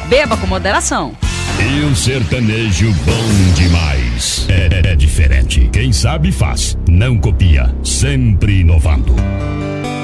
Beba com moderação. E um sertanejo bom demais. É diferente. Quem sabe faz, não copia. Sempre inovando.